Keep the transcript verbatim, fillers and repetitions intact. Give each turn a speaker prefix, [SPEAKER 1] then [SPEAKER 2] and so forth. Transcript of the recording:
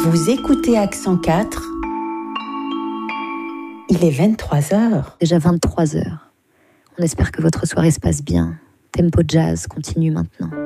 [SPEAKER 1] Vous écoutez Accent quatre. Il est vingt-trois heures.
[SPEAKER 2] Déjà vingt-trois heures. On espère que votre soirée se passe bien. Tempo Jazz continue maintenant.